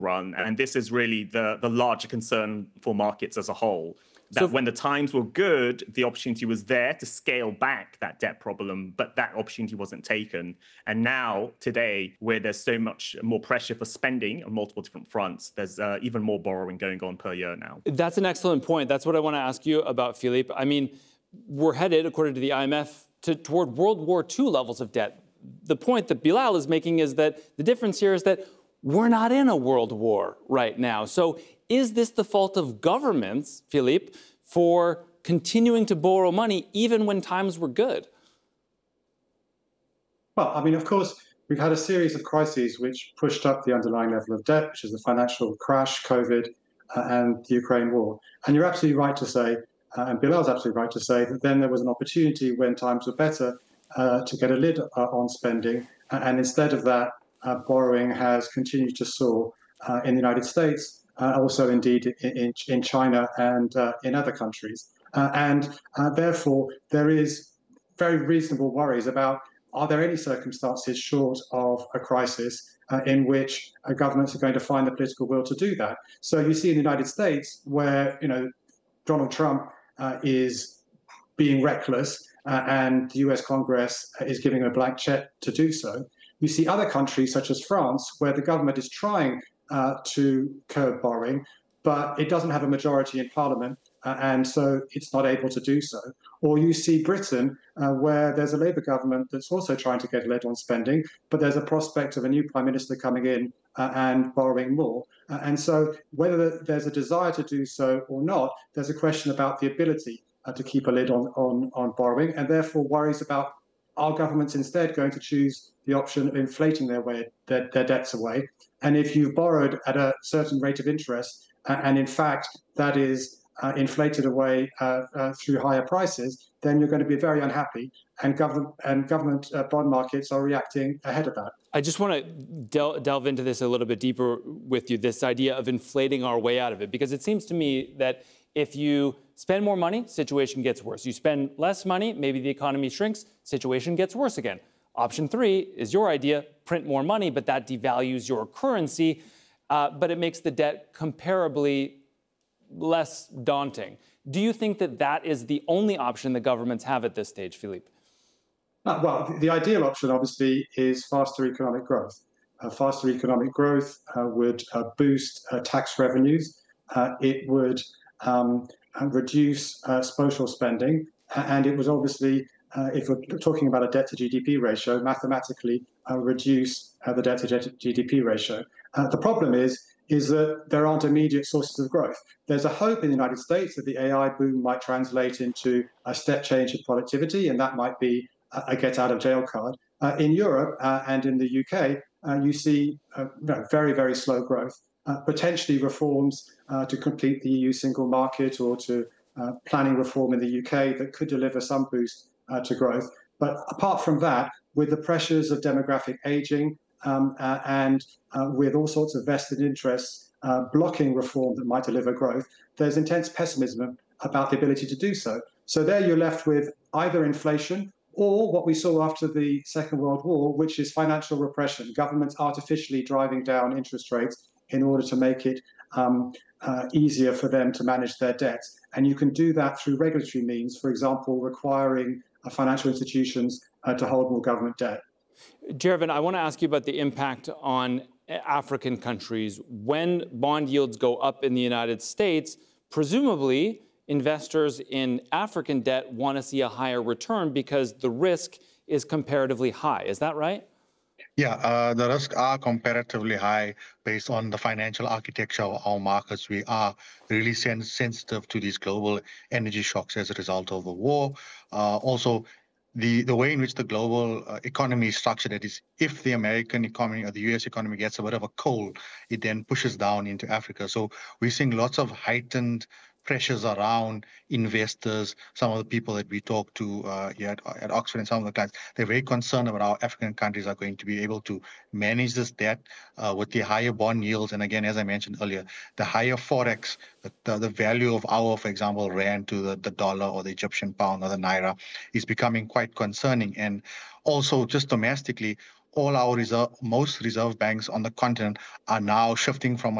run. And this is really the larger concern for markets as a whole. That when the times were good, the opportunity was there to scale back that debt problem, but that opportunity wasn't taken. And now, today, where there's so much more pressure for spending on multiple different fronts, there's even more borrowing going on per year now. That's an excellent point. That's what I want to ask you about, Philippe. I mean, we're headed, according to the IMF, toward World War II levels of debt. The point that Bilal is making is that the difference here is that we're not in a world war right now. So is this the fault of governments, Philippe, for continuing to borrow money even when times were good? Well, I mean, of course, we've had a series of crises which pushed up the underlying level of debt, which is the financial crash, COVID, and the Ukraine war. And you're absolutely right to say, and Bilal's absolutely right to say, that then there was an opportunity when times were better to get a lid on spending. And instead of that, borrowing has continued to soar in the United States, also indeed in China and in other countries. Therefore, there is very reasonable worries about, are there any circumstances short of a crisis in which governments are going to find the political will to do that? So you see in the United States where, Donald Trump is being reckless and the US Congress is giving him a blank check to do so. You see other countries such as France where the government is trying to curb borrowing, but it doesn't have a majority in Parliament, and so it's not able to do so. Or you see Britain, where there's a Labour government that's also trying to get a lid on spending, but there's a prospect of a new Prime Minister coming in and borrowing more. And so whether there's a desire to do so or not, there's a question about the ability to keep a lid on borrowing, and therefore worries about, are governments instead going to choose the option of inflating their debts away? And if you've borrowed at a certain rate of interest, and in fact that is inflated away through higher prices, then you're going to be very unhappy, and government bond markets are reacting ahead of that. I just want to delve into this a little bit deeper with you, this idea of inflating our way out of it, because it seems to me that if you spend more money, situation gets worse. You spend less money, maybe the economy shrinks, situation gets worse again. Option 3 is your idea, print more money, but that devalues your currency, but it makes the debt comparably less daunting. Do you think that that is the only option that governments have at this stage, Philippe? Well, the ideal option, obviously, is faster economic growth. Faster economic growth would boost tax revenues. It would reduce social spending, and it was obviously, if we're talking about a debt to GDP ratio, mathematically reduce the debt to GDP ratio. The problem is that there aren't immediate sources of growth. There's a hope in the United States that the AI boom might translate into a step change in productivity, and that might be a get out of jail card. In Europe and in the UK, you see very, very slow growth. Potentially reforms to complete the EU single market or to planning reform in the UK that could deliver some boost to growth. But apart from that, with the pressures of demographic aging and with all sorts of vested interests blocking reform that might deliver growth, there's intense pessimism about the ability to do so. So there you're left with either inflation or what we saw after the Second World War, which is financial repression, governments artificially driving down interest rates in order to make it easier for them to manage their debts. And you can do that through regulatory means, for example, requiring financial institutions to hold more government debt. Jeravan, I want to ask you about the impact on African countries. When bond yields go up in the United States, presumably investors in African debt want to see a higher return because the risk is comparatively high. Is that right? Yeah, the risks are comparatively high based on the financial architecture of our markets. We are really sensitive to these global energy shocks as a result of the war. Also, the way in which the global economy is structured, that is, if the American economy or the US economy gets a bit of a cold, it then pushes down into Africa. So we're seeing lots of heightened pressures around investors. Some of the people that we talk to here at Oxford and some of the clients, they're very concerned about how African countries are going to be able to manage this debt with the higher bond yields. And again, as I mentioned earlier, the higher forex, the value of our, for example, rand to the dollar or the Egyptian pound or the naira is becoming quite concerning. And also just domestically, most reserve banks on the continent are now shifting from